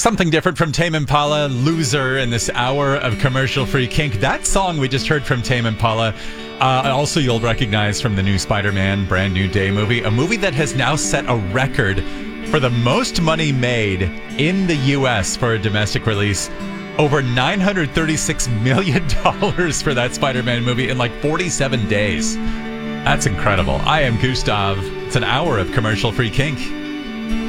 Something different from Tame Impala, Loser, in this hour of commercial-free kink. That song we just heard from Tame Impala, also you'll recognize from the new Spider-Man Brand New Day movie, a movie that has now set a record for the most money made in the U.S. for a domestic release. Over $936 million for that Spider-Man movie in like 47 days. That's incredible. I am Gustav. It's an hour of commercial-free kink.